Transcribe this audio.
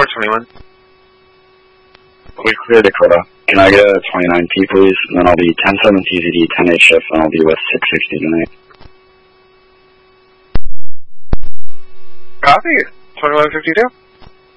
21. We clear Dakota. Can I get a 29P, please? And then I'll be 10-7 TZD, 10-8 shift, and I'll be with 660 tonight. Copy. 2152.